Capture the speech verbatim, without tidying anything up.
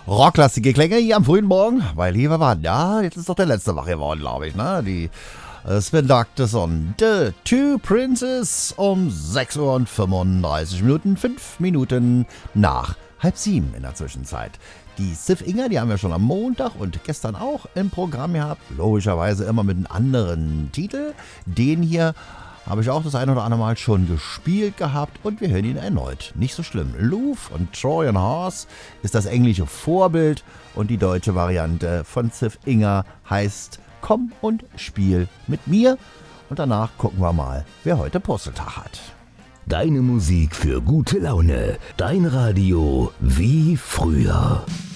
rocklastige Klänge hier am frühen Morgen, weil hier wir waren. Ja, jetzt ist doch der letzte wach geworden, glaube ich, ne? Die äh, Spin Doctors und The Two Princes um sechs Uhr und fünfunddreißig Minuten, fünf Minuten nach halb sieben in der Zwischenzeit. Die Ziff Inga, die haben wir schon am Montag und gestern auch im Programm gehabt. Logischerweise immer mit einem anderen Titel. Den hier habe ich auch das ein oder andere Mal schon gespielt gehabt und wir hören ihn erneut. Nicht so schlimm. Louvre und Trojan Horse ist das englische Vorbild und die deutsche Variante von Ziff Inga heißt Komm und spiel mit mir. Und danach gucken wir mal, wer heute Puzzletag hat. Deine Musik für gute Laune. Dein Radio wie früher.